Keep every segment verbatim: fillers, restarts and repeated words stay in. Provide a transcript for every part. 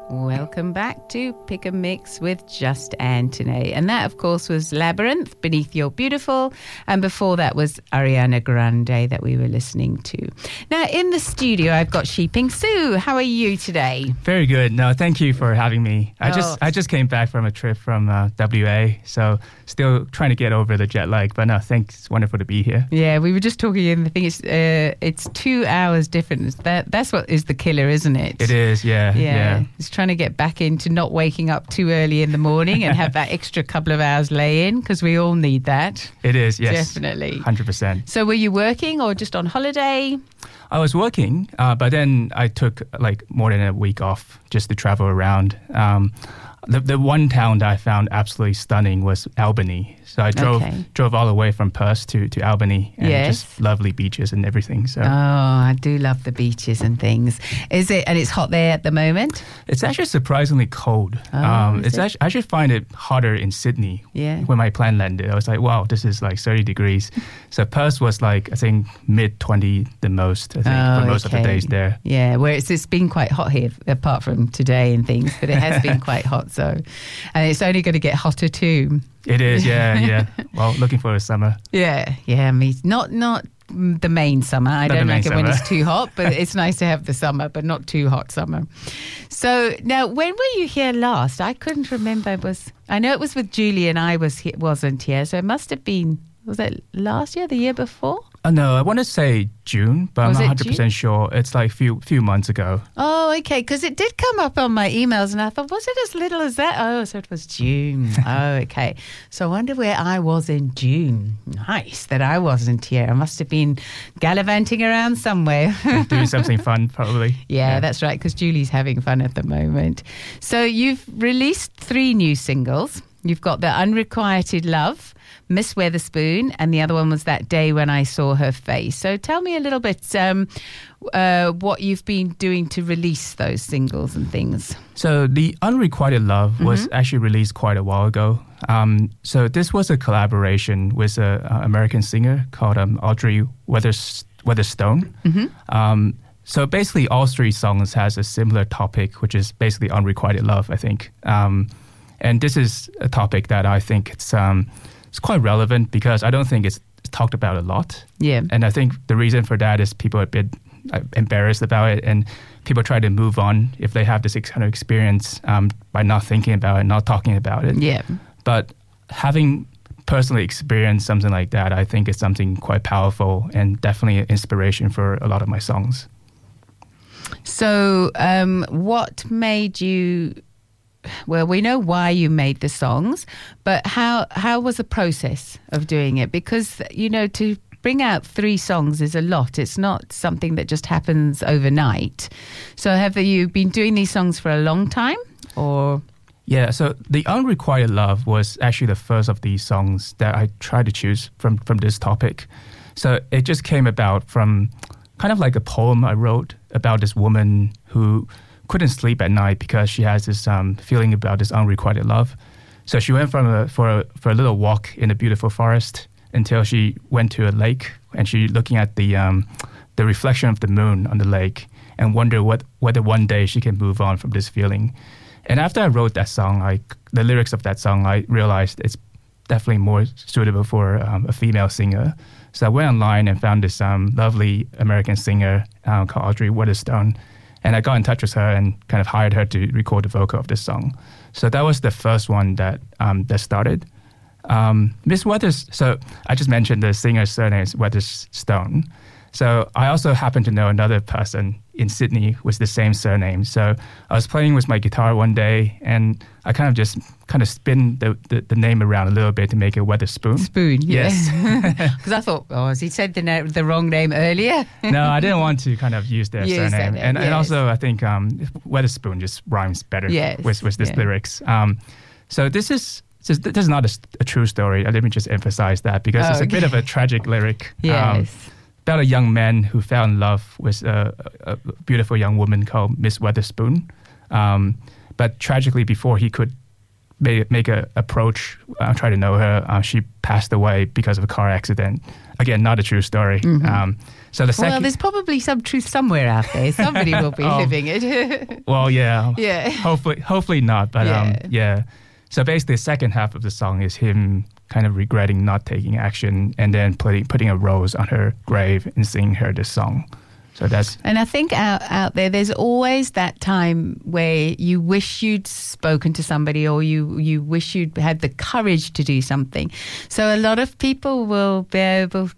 Welcome back to Pick a Mix with Just Anthony. And that, of course, was Labyrinth, Beneath Your Beautiful. And before that was Ariana Grande that we were listening to. Now, in the studio, I've got Shiping Sue. How are you today? Very good. No, thank you for having me. I Oh. just I just came back from a trip from uh, W A, so still trying to get over the jet lag. But no, thanks. It's wonderful to be here. Yeah, we were just talking, and the thing is, uh, it's two hours difference. That That's what is the killer, isn't it? It is, yeah. Yeah. yeah. It's trying to get back into not waking up too early in the morning and have that extra couple of hours lay in, because we all need that. It is, yes. Definitely. one hundred percent. So were you working or just on holiday? I was working, uh, but then I took like more than a week off just to travel around. Um, the, the one town that I found absolutely stunning was Albany. So I drove Okay. drove all the way from Perth to, to Albany, and Yes. just lovely beaches and everything. So Oh, I do love the beaches and things. Is it, and it's hot there at the moment? it's actually surprisingly cold. Oh, um, is it's it? actually, I actually find it hotter in Sydney. Yeah. When my plane landed, I was like, wow, this is like thirty degrees. So Perth was like, I think, mid twenty the most, I think, Oh, for most of the okay. days there. Yeah, where it's, it's been quite hot here, apart from today and things, but it has been quite hot. So, and it's only going to get hotter too. It is, yeah, yeah. Well, looking for the summer. Yeah, yeah. Me, not not the main summer. I Not the don't main like it when summer. it's too hot, but it's nice to have the summer, but not too hot summer. So now, when were you here last? I couldn't remember. It was I know it was with Julie and I was he- wasn't here, so it must have been. Was it last year, the year before? Uh, no, I want to say June, but Was I'm it not one hundred percent sure. It's like a few, few months ago. Oh, okay, because it did come up on my emails, and I thought, was it as little as that? Oh, so it was June. Oh, okay. So I wonder where I was in June. Nice that I wasn't here. I must have been gallivanting around somewhere. Doing something fun, probably. Yeah, that's right, because Julie's having fun at the moment. So you've released three new singles. You've got The Unrequited Love, Miss Weatherspoon, and the other one was That Day When I Saw Her Face. So tell me a little bit um, uh, what you've been doing to release those singles and things. So The Unrequited Love was Mm-hmm. actually released quite a while ago. Um, so this was a collaboration with an American singer called um, Audrey Weathers- Weatherstone. Mm-hmm. Um, so basically all three songs has a similar topic, which is basically unrequited love, I think. Um, and this is a topic that I think it's um, it's quite relevant because I don't think it's talked about a lot. Yeah. And I think the reason for that is people are a bit uh, embarrassed about it, and people try to move on if they have this ex- kind of experience um, by not thinking about it, not talking about it. Yeah. But having personally experienced something like that, I think is something quite powerful and definitely an inspiration for a lot of my songs. So um, what made you... Well, we know why you made the songs, but how how was the process of doing it? Because, you know, to bring out three songs is a lot. It's not something that just happens overnight. So have you been doing these songs for a long time, or? Yeah, so The Unrequited Love was actually the first of these songs that I tried to choose from, from this topic. So it just came about from kind of like a poem I wrote about this woman who couldn't sleep at night because she has this um, feeling about this unrequited love. So she went from a, for a, for a little walk in a beautiful forest until she went to a lake, and she looking at the um, the reflection of the moon on the lake and wonder what whether one day she can move on from this feeling. And after I wrote that song, I, the lyrics of that song, I realized it's definitely more suitable for um, a female singer. So I went online and found this um, lovely American singer uh, called Audrey Weatherstone. And I got in touch with her and kind of hired her to record the vocal of this song. So that was the first one that um, that started. Um, Miss Weathers, so I just mentioned the singer's surname is Weatherstone. So I also happen to know another person in Sydney with the same surname. So I was playing with my guitar one day, and I kind of just kind of spin the, the, the name around a little bit to make it Weatherspoon. Spoon, Yes. Because I thought, oh, has he said the, na- the wrong name earlier? No, I didn't want to kind of use their Use surname. that name, and, and yes. also, I think um, Weatherspoon just rhymes better Yes, with, with this yeah. lyrics. Um, so this is this is, this is not a, a true story. Let me just emphasize that because Oh, it's a okay. bit of a tragic lyric. Um, Yes. about a young man who fell in love with a, a, a beautiful young woman called Miss Weatherspoon. Um, but tragically, before he could make, make a approach, uh, try to know her. Uh, she passed away because of a car accident. Again, not a true story. Mm-hmm. Um, so the second, well, there's probably some truth somewhere out there. Somebody will be oh, living it. well, yeah, yeah. Hopefully, hopefully not. But yeah. Um, yeah. So basically, the second half of the song is him kind of regretting not taking action, and then putting putting a rose on her grave and singing her this song. So that's and I think out out there, there's always that time where you wish you'd spoken to somebody, or you you wish you'd had the courage to do something. So a lot of people will be able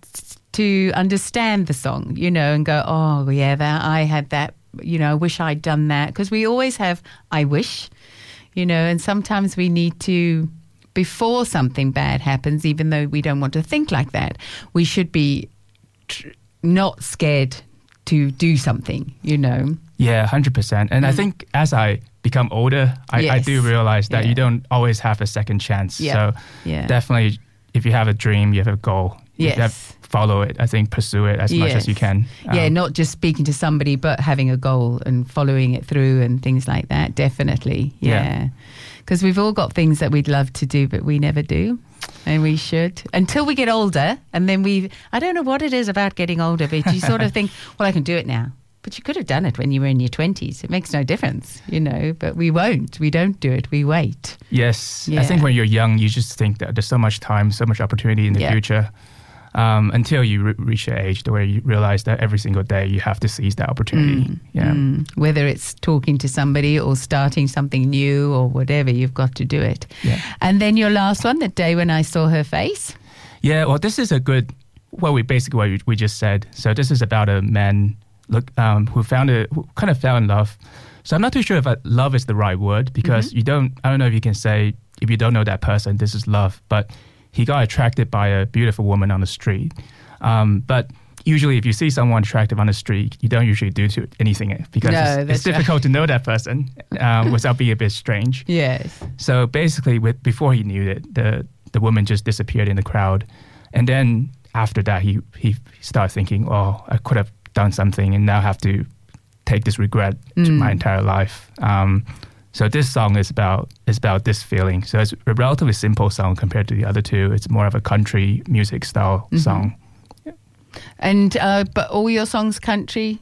to understand the song, you know, and go, oh yeah, that I had that, you know, I wish I'd done that, because we always have I wish, you know, and sometimes we need to. Before something bad happens, even though we don't want to think like that, we should be tr- not scared to do something, you know. Yeah, one hundred percent. And mm. I think as I become older, I, yes. I do realize that yeah. you don't always have a second chance. Yeah. So yeah. definitely, if you have a dream, you have a goal, yes. you have to follow it. I think pursue it as yes. much as you can. Um, yeah, not just speaking to somebody, but having a goal and following it through and things like that. Definitely, yeah. Because yeah. we've all got things that we'd love to do, but we never do. And we should. Until we get older. And then we, I don't know what it is about getting older, but you sort of think, well, I can do it now. But you could have done it when you were in your twenties. It makes no difference, you know, but we won't. We don't do it. We wait. Yes. Yeah. I think when you're young, you just think that there's so much time, so much opportunity in the yeah. future. Um, until you re- reach the age where you realize that every single day you have to seize that opportunity. Mm, yeah. Mm. Whether it's talking to somebody or starting something new or whatever, you've got to do it. Yeah. And then your last one, The Day When I Saw Her Face. Yeah, well, this is a good, well, we basically what we, we just said. So this is about a man look um, who found a, who kind of fell in love. So I'm not too sure if love is the right word, because mm-hmm. you don't, I don't know if you can say, if you don't know that person, this is love, but he got attracted by a beautiful woman on the street. Um, but usually if you see someone attractive on the street, you don't usually do to anything, because no, it's, it's difficult right. to know that person um, without being a bit strange. Yes. So basically, with, before he knew it, the, the woman just disappeared in the crowd. And then after that, he, he started thinking, oh, I could have done something and now have to take this regret mm. to my entire life. Um, So this song is about is about this feeling. So it's a relatively simple song compared to the other two. It's more of a country music style mm-hmm. song. Yeah. And uh, but all your songs country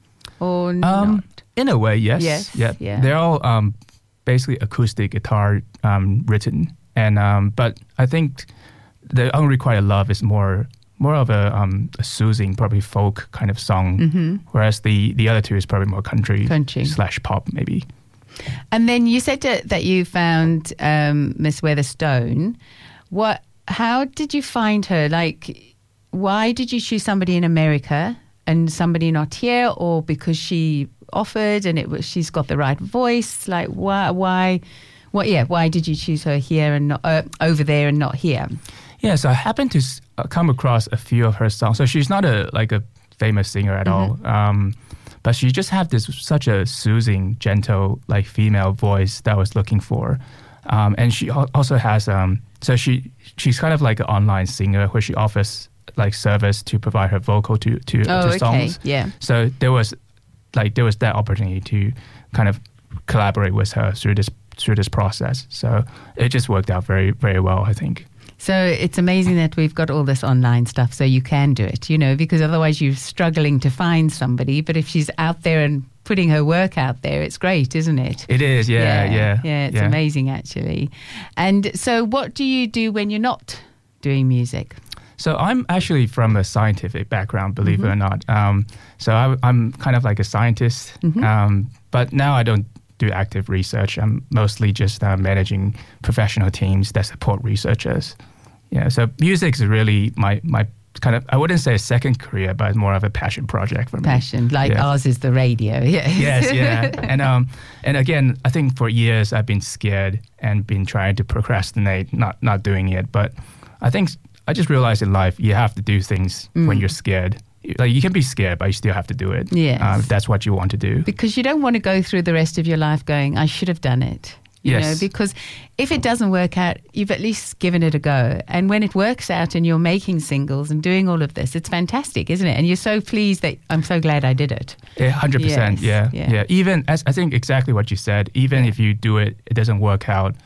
or um, not? In a way, yes. Yes. Yeah. yeah. They're all um, basically acoustic guitar um, written, and um, but I think the Unrequited Love is more more of a, um, a soothing, probably folk kind of song, mm-hmm. whereas the the other two is probably more country, country. slash pop maybe. And then you said that you found um, Miss Weatherstone. What? How did you find her? Like, why did you choose somebody in America and somebody not here, or because she offered and it was she's got the right voice? Like, why? Why? What? Yeah. Why did you choose her here and not uh, over there and not here? Yeah. So I happened to come across a few of her songs. So she's not a like a famous singer at mm-hmm. all. Um, But she just had this such a soothing, gentle, like female voice that I was looking for, um, and she also has. Um, so she she's kind of like an online singer where she offers like service to provide her vocal to to, oh, to okay. songs. Yeah. So there was like there was that opportunity to kind of collaborate with her through this through this process. So it just worked out very very well, I think. So it's amazing that we've got all this online stuff so you can do it, you know, because otherwise you're struggling to find somebody. But if she's out there and putting her work out there, it's great, isn't it? It is, yeah, yeah. Yeah, yeah it's yeah. amazing, actually. And so what do you do when you're not doing music? So I'm actually from a scientific background, believe mm-hmm. it or not. Um, so I, I'm kind of like a scientist, mm-hmm. um, but now I don't do active research. I'm mostly just uh, managing professional teams that support researchers. Yeah, so music is really my my kind of, I wouldn't say a second career, but more of a passion project for me. Passion, like yeah. ours is the radio. Yeah. Yes, yeah. And um, and again, I think for years I've been scared and been trying to procrastinate, not not doing it. But I think I just realized in life you have to do things mm. when you're scared. Like you can be scared, but you still have to do it. Yes. Um, if that's what you want to do. Because you don't want to go through the rest of your life going, I should have done it. You yes. know, because if it doesn't work out, you've at least given it a go. And when it works out and you're making singles and doing all of this, it's fantastic, isn't it? And you're so pleased that I'm so glad I did it. Yeah, one hundred percent. Yes. Yeah, yeah. Yeah. Even as I think exactly what you said, even yeah. if you do it, it doesn't work out.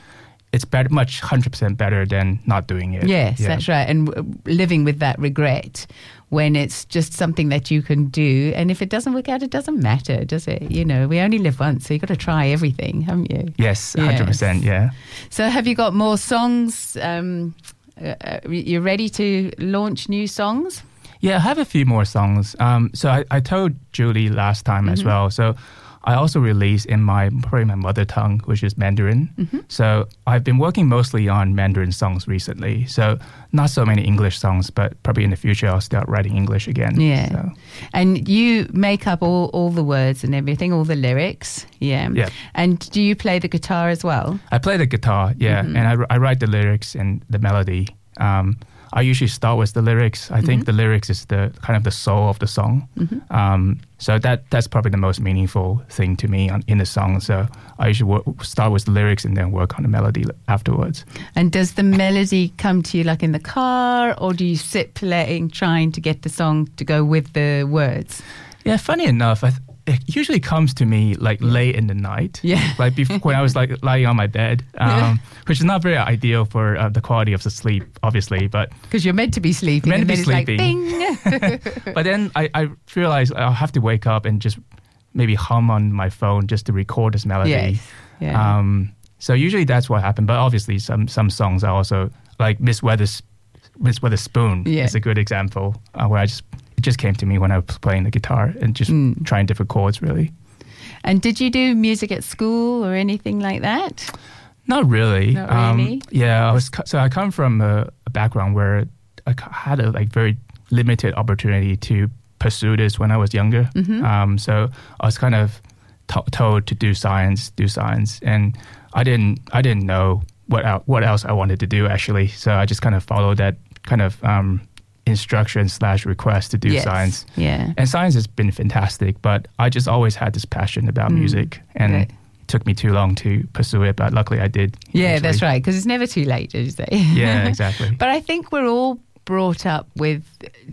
it's better, much one hundred percent better than not doing it. Yes, yeah. that's right. And w- living with that regret when it's just something that you can do. And if it doesn't work out, it doesn't matter, does it? You know, we only live once, so you've got to try everything, haven't you? Yes, one hundred percent, yes. yeah. So have you got more songs? Um, uh, you're ready to launch new songs? Yeah, I have a few more songs. Um, so I, I told Julie last time mm-hmm. as well. So I also released in my probably my mother tongue, which is Mandarin. Mm-hmm. So I've been working mostly on Mandarin songs recently. So not so many English songs, but probably in the future I'll start writing English again. Yeah. So. And you make up all, all the words and everything, all the lyrics. Yeah. Yeah. And do you play the guitar as well? I play the guitar, yeah. Mm-hmm. And I, I write the lyrics and the melody. Um, I usually start with the lyrics. I mm-hmm. think the lyrics is the kind of the soul of the song. Mm-hmm. Um, so that that's probably the most meaningful thing to me on, in the song. So I usually work, start with the lyrics and then work on the melody afterwards. And does the melody come to you like in the car, or do you sit playing, trying to get the song to go with the words? Yeah, funny enough, I th- it usually comes to me like late in the night. Yeah. Like before, when I was like lying on my bed, um, yeah. which is not very ideal for uh, the quality of the sleep, obviously. But because you're meant to be sleeping. Meant and to be sleeping. Like, bing. But then I, I realized I'll have to wake up and just maybe hum on my phone just to record this melody. Yes. Yeah. Um, so usually that's what happened. But obviously some some songs are also like Miss Weathers, Miss Weatherspoon yeah. is a good example uh, where I just. It just came to me when I was playing the guitar and just mm. trying different chords, really. And did you do music at school or anything like that? Not really. Not really? Um, yeah, I was. So I come from a, a background where I had a like very limited opportunity to pursue this when I was younger. Mm-hmm. Um, so I was kind of t- told to do science, do science, and I didn't. I didn't know what el- what else I wanted to do actually. So I just kind of followed that kind of. Um, instruction slash request to do yes. science. Yeah. And science has been fantastic, but I just always had this passion about mm. music, and right. it took me too long to pursue it, but luckily I did. Yeah, eventually. That's right, because it's never too late, as you say. Yeah, exactly. But I think we're all brought up with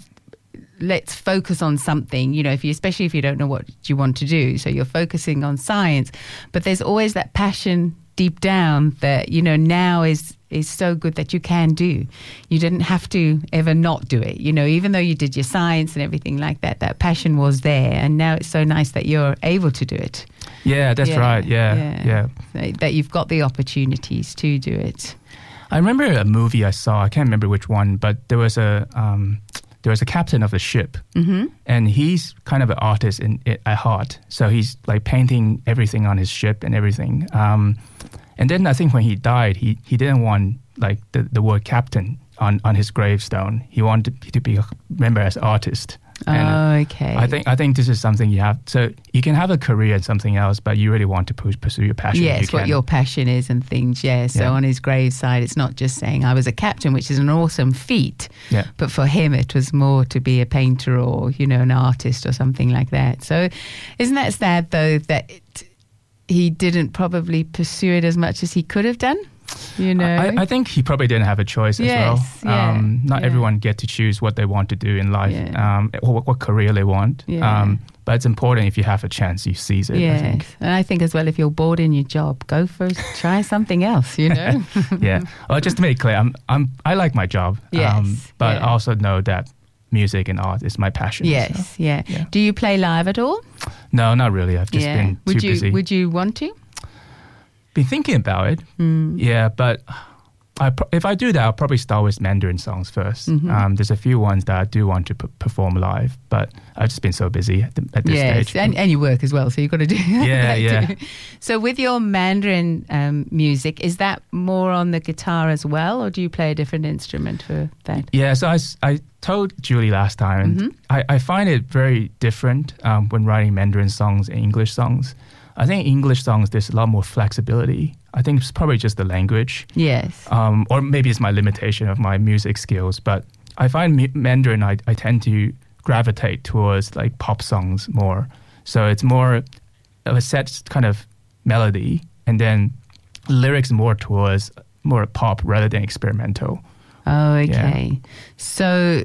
let's focus on something, you know, if you, especially if you don't know what you want to do. So you're focusing on science, but there's always that passion deep down that, you know, now is is so good that you can do. You didn't have to ever not do it. You know, even though you did your science and everything like that, that passion was there. And now it's so nice that you're able to do it. Yeah, that's yeah, right. Yeah, yeah. yeah. So that you've got the opportunities to do it. I remember a movie I saw, I can't remember which one, but there was a um, there was a captain of a ship, mm-hmm. and he's kind of an artist in, in, at heart. So he's like painting everything on his ship and everything. Um, and then I think when he died, he, he didn't want like the, the word captain on, on his gravestone. He wanted to be remembered as artist. And oh, okay. I think I think this is something you have. So you can have a career in something else, but you really want to push, pursue your passion. Yes, you what your passion is and things. Yeah. So yeah. on his graveside, it's not just saying I was a captain, which is an awesome feat. Yeah. But for him, it was more to be a painter or, you know, an artist or something like that. So isn't that sad though that it, he didn't probably pursue it as much as he could have done? You know, I, I think he probably didn't have a choice yes, as well. Yeah, um, not yeah. everyone get to choose what they want to do in life, yeah. um, or what, what career they want. Yeah. Um, but it's important if you have a chance, you seize it. Yes. I think. And I think as well, if you're bored in your job, go for try something else. You know. yeah. Well, just to make it clear, I'm I'm I like my job. Yes. Um, but yeah. I also know that music and art is my passion. Yes. So, yeah. yeah. Do you play live at all? No, not really. I've just yeah. been would too you, busy. Would you want to? Been thinking about it. Mm. Yeah, but. I, if I do that, I'll probably start with Mandarin songs first. Mm-hmm. Um, there's a few ones that I do want to p- perform live, but I've just been so busy at, the, at this yes, stage. And, and you work as well, so you've got to do yeah, that yeah. too. So with your Mandarin um, music, is that more on the guitar as well, or do you play a different instrument for that? Yeah, so I, I told Julie last time, and mm-hmm. I, I find it very different um, when writing Mandarin songs and English songs. I think English songs, there's a lot more flexibility. I think it's probably just the language. Yes. Um, or maybe it's my limitation of my music skills. But I find me- Mandarin, I, I tend to gravitate towards like pop songs more. So it's more of a set kind of melody, and then lyrics more towards more pop rather than experimental. Oh, okay. Yeah. So,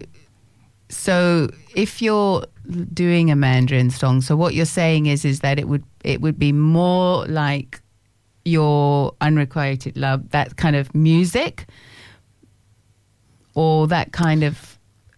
so if you're doing a Mandarin song, so what you're saying is is that it would it would be more like your Unrequited Love, that kind of music or that kind of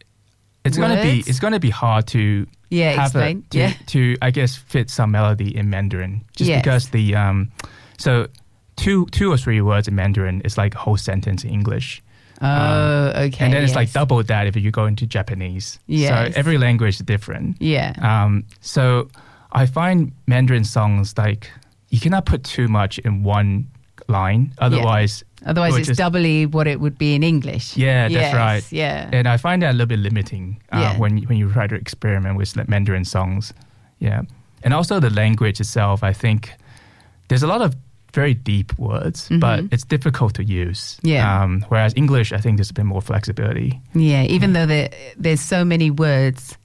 It's going to be it's going to be hard to yeah, have explain. A, to, yeah. to I guess fit some melody in Mandarin just Yes. because the um so two two or three words in Mandarin is like a whole sentence in English. Oh, Um, okay. And then it's yes. like double that if you go into Japanese. Yes. So every language is different. Yeah. Um, so I find Mandarin songs like you cannot put too much in one line. Otherwise, Otherwise, it would it's just- doubly what it would be in English. Yeah, that's Yes, right. Yeah. And I find that a little bit limiting uh, Yeah. when when you try to experiment with like, Mandarin songs. Yeah, and also the language itself. I think there's a lot of very deep words, but it's difficult to use. Mm-hmm. Yeah. Um, whereas English, I think there's a bit more flexibility. Yeah, even though there, there's so many words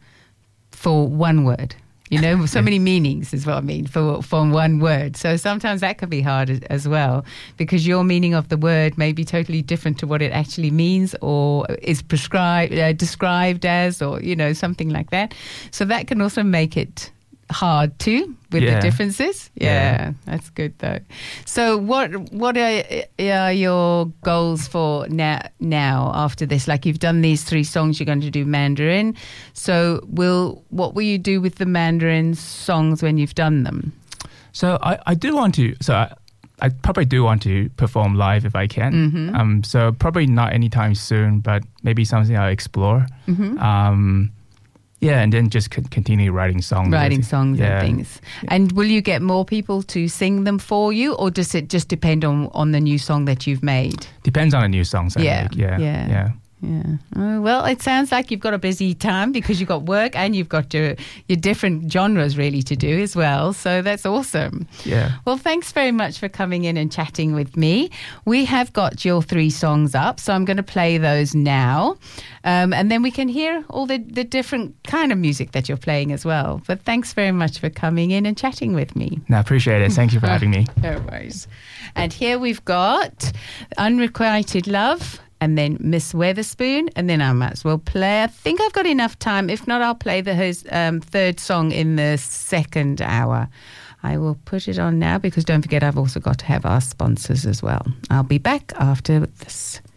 for one word. You know, so many meanings is what I mean for from one word. So sometimes that can be hard as, as well because your meaning of the word may be totally different to what it actually means or is prescribed, uh, described as, or, you know, something like that. So that can also make it hard too with Yeah. the differences. Yeah, Yeah. that's good though. So what what are, are your goals for now, now after this? Like you've done these three songs, you're going to do Mandarin. So will what will you do with the Mandarin songs when you've done them? So I, I do want to. So I, I probably do want to perform live if I can. Mm-hmm. Um, so probably not anytime soon, but maybe something I'll explore. Mm-hmm. Um, yeah, and then just con- continue writing songs. Writing songs Yeah. and things. And will you get more people to sing them for you, or does it just depend on, on the new song that you've made? Depends on the new songs I Yeah, make. Yeah, yeah. yeah. Yeah. Oh, well, it sounds like you've got a busy time because you've got work and you've got your, your different genres really to do as well. So that's awesome. Yeah. Well, thanks very much for coming in and chatting with me. We have got your three songs up, so I'm going to play those now. Um, and then we can hear all the, the different kind of music that you're playing as well. But thanks very much for coming in and chatting with me. No, I appreciate it. Thank you for having me. No worries. And here we've got Unrequited Love, and then Miss Weatherspoon, and then I might as well play. I think I've got enough time. If not, I'll play the his, um, third song in the second hour. I will put it on now because don't forget I've also got to have our sponsors as well. I'll be back after this.